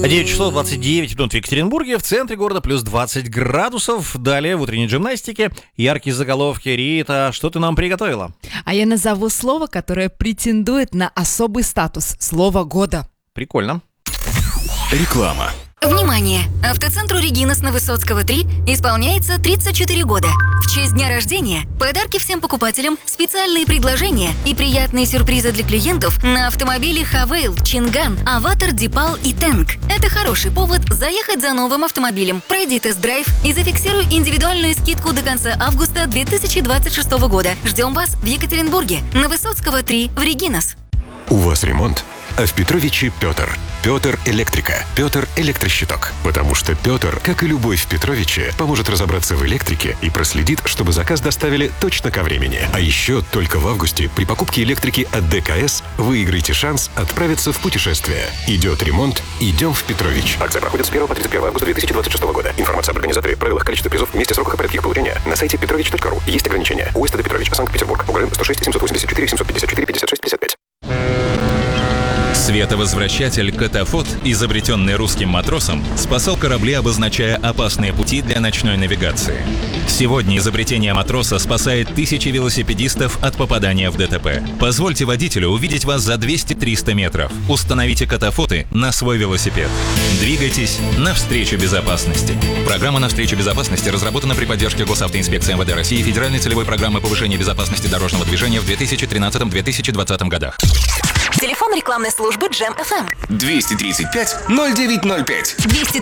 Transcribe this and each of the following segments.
9 часов 29 минут в Екатеринбурге, в центре города плюс 20 градусов. Далее в утренней гимнастике яркие заголовки. Рита, что ты нам приготовила? А я назову слово, которое претендует на особый статус. Слово года. Прикольно. Реклама. Внимание! Автоцентру «Регинас» на Высоцкого 3 исполняется 34 года. В честь дня рождения подарки всем покупателям, специальные предложения и приятные сюрпризы для клиентов на автомобили Хавейл, Чинган, Аватар, Дипал и Тэнк. Это хороший повод заехать за новым автомобилем. Пройди тест-драйв и зафиксируй индивидуальную скидку до конца августа 2026 года. Ждем вас в Екатеринбурге на Высоцкого 3 в «Регинас». У вас ремонт? А в Петровиче Петр. Петр Электрика. Петр Электрощиток. Потому что Петр, как и любой в Петровиче, поможет разобраться в электрике и проследит, чтобы заказ доставили точно ко времени. А еще только в августе при покупке электрики от ДКС выиграете шанс отправиться в путешествие. Идет ремонт, идем в Петрович. Акция проходит с 1 по 31 августа 2026 года. Информация об организаторе, правилах, количестве призов, месте, сроках и порядке их получения на сайте petrovich.ru. Есть ограничения. УСТД Петрович, Санкт-Петербург. УГРН 106 784 754 56 55. Световозвращатель «Катафот», изобретенный русским матросом, спасал корабли, обозначая опасные пути для ночной навигации. Сегодня изобретение матроса спасает тысячи велосипедистов от попадания в ДТП. Позвольте водителю увидеть вас за 200-300 метров. Установите катафоты на свой велосипед. Двигайтесь навстречу безопасности. Программа «Навстречу безопасности» разработана при поддержке Госавтоинспекции МВД России и Федеральной целевой программы повышения безопасности дорожного движения в 2013-2020 годах. Телефон рекламной службы Джем FM. 235-0905.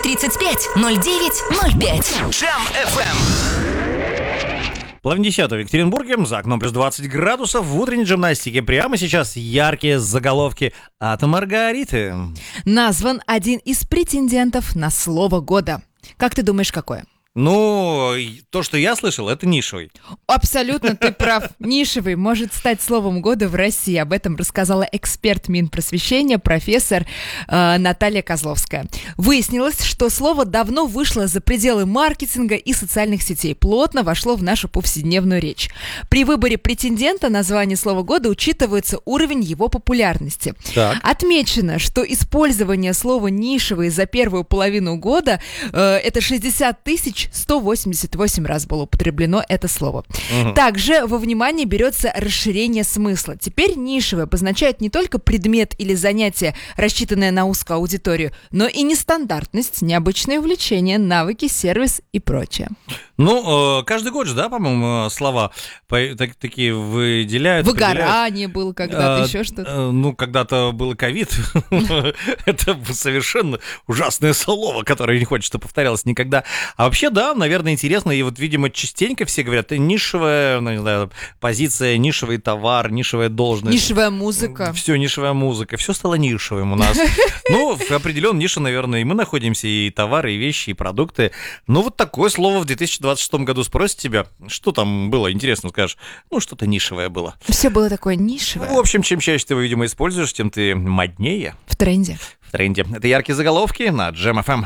235-0905. Джем FM. Половина 10 в Екатеринбурге, за окном плюс 20 градусов. В утренней гимнастике прямо сейчас яркие заголовки от Маргариты. Назван один из претендентов на слово года. Как ты думаешь, какое? Ну, то, что я слышал, это нишевый. Абсолютно ты прав. Нишевый может стать словом года в России. Об этом рассказала эксперт Минпросвещения, профессор Наталья Козловская. Выяснилось, что слово давно вышло за пределы маркетинга и социальных сетей. Плотно вошло в нашу повседневную речь. При выборе претендента на звание слова года учитывается уровень его популярности. Так. Отмечено, что использование слова «нишевый» за первую половину года это 60 188 раз было употреблено это слово. Также во внимание берется расширение смысла. Теперь нишевый обозначает не только предмет или занятие, рассчитанное на узкую аудиторию, но и нестандартность, необычное увлечение, навыки, сервис и прочее. Ну, каждый год же, да, по-моему, слова такие выделяют. Выгорание было когда-то, еще что-то. Ну, когда-то был ковид. Это совершенно ужасное слово, которое не хочется повторялось никогда. А вообще, да, наверное, интересно. И вот, видимо, частенько все говорят, нишевая, ну, не знаю, позиция, нишевый товар, нишевая должность. Нишевая музыка. Все, нишевая музыка. Все стало нишевым у нас. Ну, в определенной нише, наверное, и мы находимся, и товары, и вещи, и продукты. Ну, вот такое слово в 2026 году спросят тебя, что там было, интересно скажешь. Ну, что-то нишевое было. Все было такое нишевое. В общем, чем чаще ты его, видимо, используешь, тем ты моднее. В тренде. В тренде. Это яркие заголовки на Джем FM.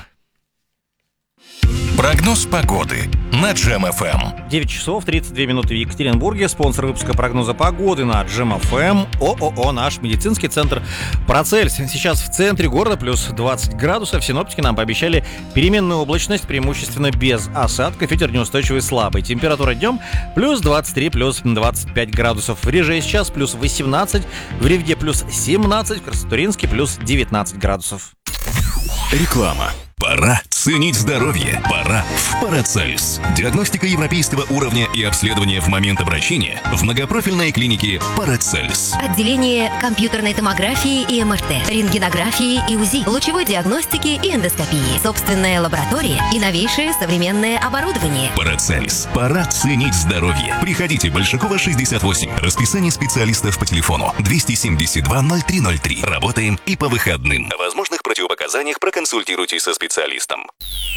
Прогноз погоды на Джем FM. 9 часов 32 минуты в Екатеринбурге. Спонсор выпуска прогноза погоды на Джем FM. ООО «Наш медицинский центр Процельс». Сейчас в центре города плюс 20 градусов. Синоптики нам пообещали переменную облачность, преимущественно без осадков. Ветер неустойчивый слабый. Температура днем плюс 23, плюс 25 градусов. В Реже сейчас плюс 18, в Ревде плюс 17, в Красотуринске плюс 19 градусов. Реклама. Пора ценить здоровье. Пора в Парацельс. Диагностика европейского уровня и обследование в момент обращения в многопрофильной клинике Парацельс. Отделение компьютерной томографии и МРТ, рентгенографии и УЗИ, лучевой диагностики и эндоскопии, собственная лаборатория и новейшее современное оборудование. Парацельс. Пора ценить здоровье. Приходите, Большакова, 68. Расписание специалистов по телефону 272 0303. Работаем и по выходным. О возможных противопоказаниях проконсультируйтесь со специалистом.